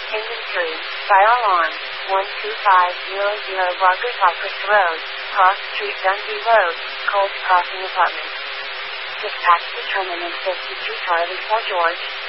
Inventory, fire alarm, 12500 Rogers Hawkins Road, Cross Street Dundee Road, Cold Crossing Apartment. Dispatch determinant 52 Charlie 4 George,